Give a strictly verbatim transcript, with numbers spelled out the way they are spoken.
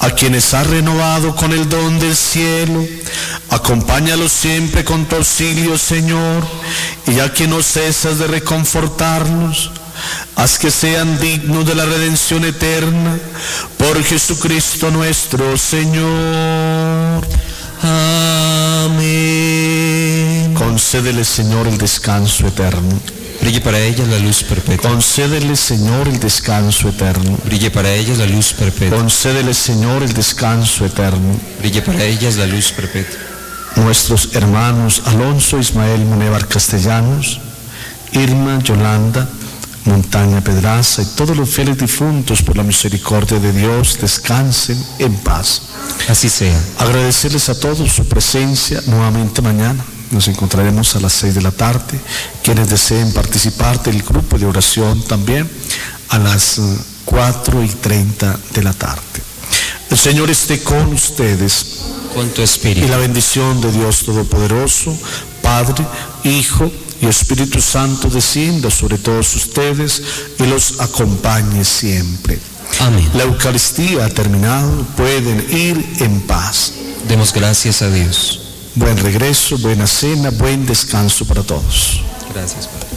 a quienes has renovado con el don del cielo, acompáñalos siempre con tu auxilio, Señor, y ya que no cesas de reconfortarlos, haz que sean dignos de la redención eterna, por Jesucristo nuestro Señor. Amén. Concédele, Señor, el descanso eterno. Brille para ellas la luz perpetua. Concédele, Señor, el descanso eterno. Brille para ellas la luz perpetua. Concédele, Señor, el descanso eterno. Brille para ellas la luz perpetua. Nuestros hermanos Alonso Ismael Munevar Castellanos, Irma Yolanda Montaña Pedraza y todos los fieles difuntos, por la misericordia de Dios, descansen en paz. Así sea. Agradecerles a todos su presencia nuevamente mañana. Nos encontraremos a las seis de la tarde. Quienes deseen participar del grupo de oración también a las cuatro y treinta de la tarde. El Señor esté con ustedes. Con tu espíritu. Y la bendición de Dios Todopoderoso, Padre, Hijo y Espíritu Santo descienda sobre todos ustedes y los acompañe siempre. Amén. La Eucaristía ha terminado. Pueden ir en paz. Demos gracias a Dios. Buen regreso, buena cena, buen descanso para todos. Gracias, Padre.